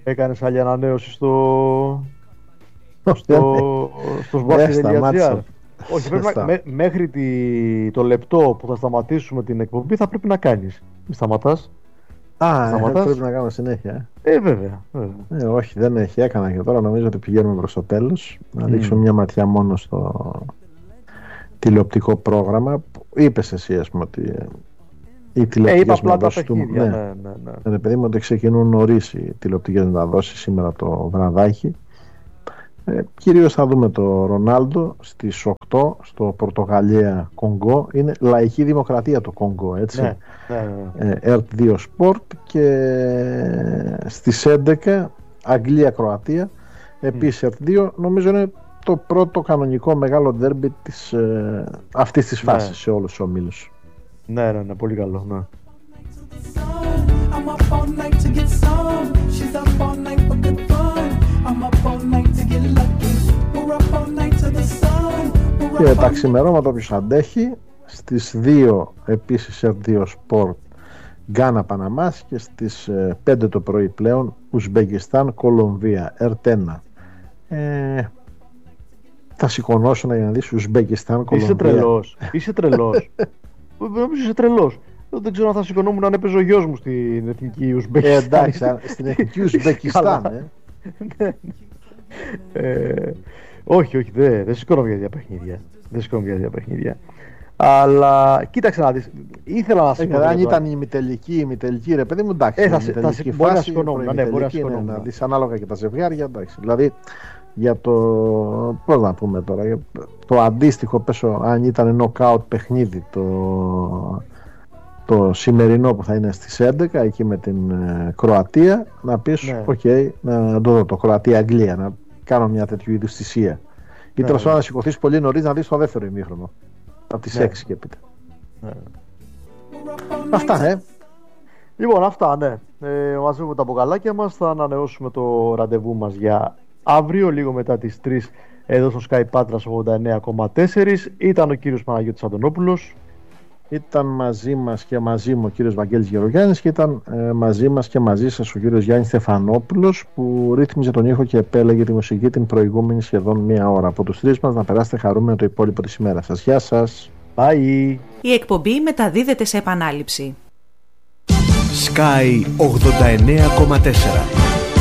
Έκανες άλλη ανανέωση στο sbasket.gr? Όχι, πρέπει μέχρι το λεπτό που θα σταματήσουμε την εκπομπή θα πρέπει να κάνεις. Μη σταματάς. Πρέπει να κάνω συνέχεια. Βέβαια. Όχι, δεν έχει. Έκανα και τώρα νομίζω ότι πηγαίνουμε προς το τέλος. Να ρίξουμε μια ματιά μόνο στο τηλεοπτικό πρόγραμμα. Είπες εσύ, ας πούμε, ότι οι τηλεοπτικές μεταδόσεις του... Ναι. Παιδί μου, ότι ξεκινούν νωρίς οι τηλεοπτικές μεταδόσεις σήμερα το βραδάκι. Κυρίως θα δούμε το Ρονάλντο στις 8 στο Πορτογαλία-Κονγκό. Είναι λαϊκή δημοκρατία το Κονγκό, έτσι. Ναι. ΕΡΤ2 Sport. Και στις 11 Αγγλία-Κροατία. Επίσης ΕΡΤ2. Νομίζω είναι το πρώτο κανονικό μεγάλο ντέρμπι αυτής της φάσης σε όλους τους ομίλους. Ναι, πολύ καλό. Ναι. Και τα ξημερώματα όποιος αντέχει, στις 2 επίσης F2 Sport Γκάνα Παναμάς, και στις 5 το πρωί πλέον Ουσμπεκιστάν Κολομβία R1. Θα σηκωνώσω για να δεις Ουσμπεκιστάν Κολομβία. Είσαι τρελός. Νομίζω είσαι τρελός. Δεν ξέρω αν θα σηκωνόμουν αν έπαιζε ο γιος μου στην εθνική Ουσμπεκιστάν. Εντάξει, στην εθνική Ουσμπεκιστάν. Όχι, δεν σηκώνομαι για τέτοια παιχνίδια. Αλλά κοίταξε να δεις. Ήθελα να σηκώνω. Αν ήταν η ημιτελική, ρε παιδί μου, εντάξει. Μπορεί να σηκωνόμουν. Να δεις ανάλογα και τα ζευγάρια, εντάξει. Δηλαδή για το. Πώς να πούμε τώρα. Για το αντίστοιχο, αν ήταν νοκάουτ παιχνίδι το σημερινό που θα είναι στις 11 εκεί με την Κροατία, να πεις να το δω το Κροατία-Αγγλία, να κάνω μια τέτοιου είδους θυσία. Ή τέλος πάντων να σηκωθείς πολύ νωρίς να δεις το δεύτερο ημίχρονο από τις 6 και έπειτα. Αυτά, Λοιπόν, αυτά, μαζεύουμε τα μπουκαλάκια μας. Θα ανανεώσουμε το ραντεβού μας για αύριο, λίγο μετά τις 3, εδώ στο Sky Patras 89,4. Ήταν ο κύριος Παναγιώτης Αντωνόπουλος. Ήταν μαζί μας και μαζί μου ο κύριος Βαγγέλης Γερογιάννης, και ήταν μαζί μας και μαζί σας ο κύριος Γιάννης Στεφανόπουλος, που ρύθμιζε τον ήχο και επέλεγε τη μουσική την προηγούμενη σχεδόν μία ώρα. Από τους τρεις μας να περάσετε χαρούμενο το υπόλοιπο της ημέρας σας. Γεια σας. Bye. Η εκπομπή μεταδίδεται σε επανάληψη. Sky 89,4.